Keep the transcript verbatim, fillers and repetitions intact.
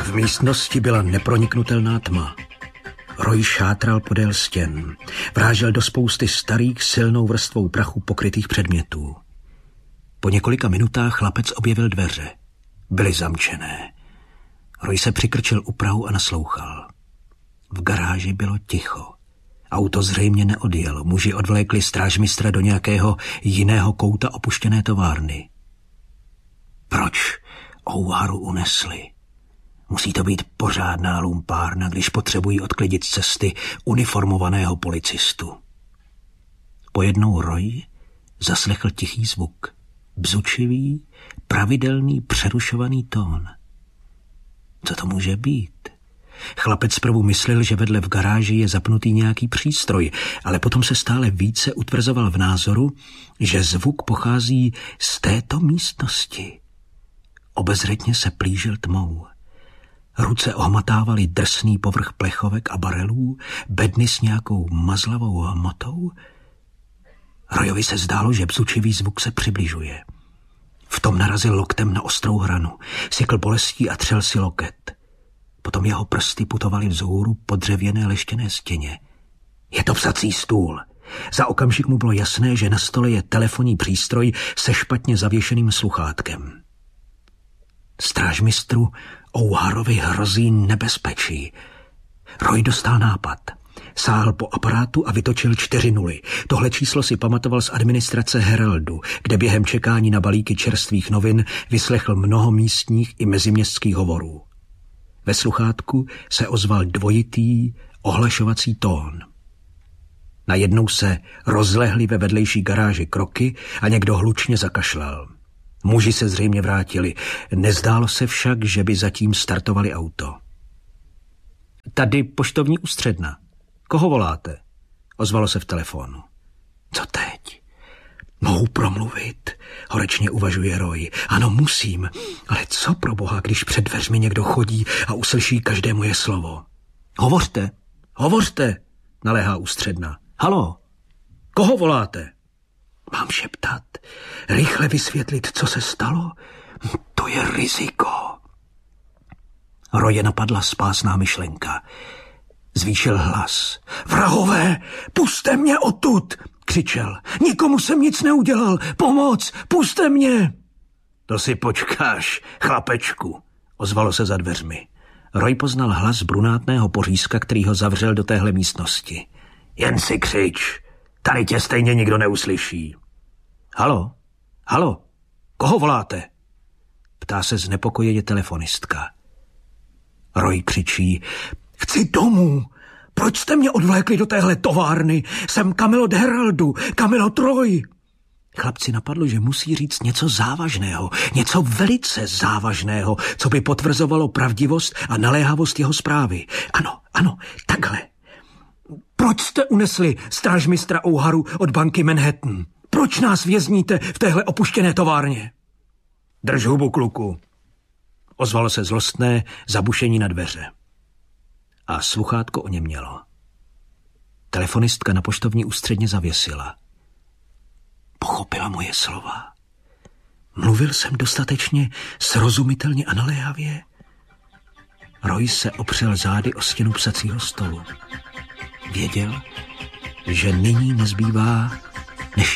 V místnosti byla neproniknutelná tma. Roy šátral podél stěn. Vrážel do spousty starých silnou vrstvou prachu pokrytých předmětů. Po několika minutách chlapec objevil dveře. Byly zamčené. Roy se přikrčil u prahu a naslouchal. V garáži bylo ticho. Auto zřejmě neodjelo. Muži odvlékli strážmistra do nějakého jiného kouta opuštěné továrny. Proč O'Haru unesli? Musí to být pořádná lumpárna, když potřebují odklidit z cesty uniformovaného policistu. Pojednou Roy zaslechl tichý zvuk. Bzučivý, pravidelný, přerušovaný tón. Co to může být? Chlapec zprvu myslel, že vedle v garáži je zapnutý nějaký přístroj, ale potom se stále více utvrzoval v názoru, že zvuk pochází z této místnosti. Obezřetně se plížil tmou. Ruce ohmatávaly drsný povrch plechovek a barelů, bedny s nějakou mazlavou hmotou. Royovi se zdálo, že bzučivý zvuk se přibližuje. V tom narazil loktem na ostrou hranu, sykl bolestí a třel si loket. Potom jeho prsty putovaly vzhůru po dřevěné leštěné stěně. Je to psací stůl. Za okamžik mu bylo jasné, že na stole je telefonní přístroj se špatně zavěšeným sluchátkem. Strážmistru O'Harovi hrozí nebezpečí. Roy dostal nápad. Sáhl po aparátu a vytočil čtyři nuly. Tohle číslo si pamatoval z administrace Heraldu, kde během čekání na balíky čerstvých novin vyslechl mnoho místních i meziměstských hovorů. Ve sluchátku se ozval dvojitý ohlašovací tón. Najednou se rozlehly ve vedlejší garáži kroky a někdo hlučně zakašlal. Muži se zřejmě vrátili. Nezdálo se však, že by zatím startovali auto. Tady poštovní ústředna. Koho voláte? Ozvalo se v telefonu. Co teď? Mohu promluvit, horečně uvažuje Roy. Ano, musím, ale co pro boha, když před dveřmi někdo chodí a uslyší každé moje slovo? Hovořte, hovořte, naléhá ústředna. Halo, koho voláte? Mám šeptat, rychle vysvětlit, co se stalo? To je riziko. Roye napadla spásná myšlenka. Zvýšil hlas. Vrahové, pusťte mě odtud, křičel. Nikomu jsem nic neudělal. Pomoc, pusťte mě. To si počkáš, chlapečku, ozvalo se za dveřmi. Roy poznal hlas brunátného pořízka, který ho zavřel do téhle místnosti. Jen si křič, tady tě stejně nikdo neuslyší. Halo, halo, koho voláte? Ptá se znepokojeně telefonistka. Roy křičí, chci domů, proč jste mě odvlékli do téhle továrny? Jsem Camelot Heraldu, Camelot Roy. Chlapci napadlo, že musí říct něco závažného, něco velice závažného, co by potvrzovalo pravdivost a naléhavost jeho zprávy. Ano, ano, takhle. Proč jste unesli strážmistra O'Haru od banky Manhattan? Proč nás vězníte v téhle opuštěné továrně? Drž hubu, kluku. Ozvalo se zlostné zabušení na dveře. A sluchátko oněmělo. Telefonistka na poštovní ústředně zavěsila. Pochopila moje slova. Mluvil jsem dostatečně srozumitelně a naléhavě. Roy se opřel zády o stěnu psacího stolu. Věděl, že nyní nezbývá